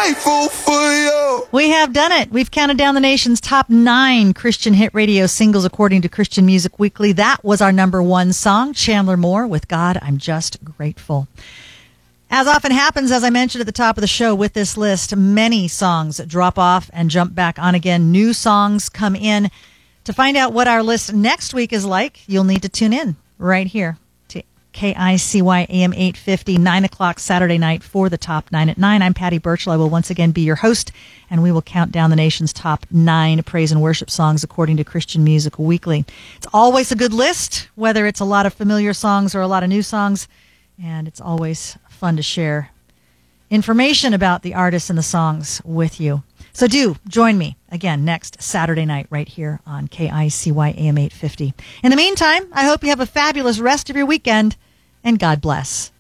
grateful for you. We have done it. We've counted down the nation's top 9 Christian hit radio singles according to Christian Music Weekly. That was our number 1 song, Chandler Moore with God, I'm Just Grateful. As often happens, as I mentioned at the top of the show with this list, many songs drop off and jump back on again. New songs come in. To find out what our list next week is like, you'll need to tune in right here to KICY AM 850, 9 o'clock Saturday night for the Top 9 at 9. I'm Patty Burchell. I will once again be your host, and we will count down the nation's top 9 praise and worship songs according to Christian Music Weekly. It's always a good list, whether it's a lot of familiar songs or a lot of new songs, and it's always fun to share information about the artists and the songs with you. So do join me again next Saturday night right here on KICY AM 850. In the meantime, I hope you have a fabulous rest of your weekend, and God bless.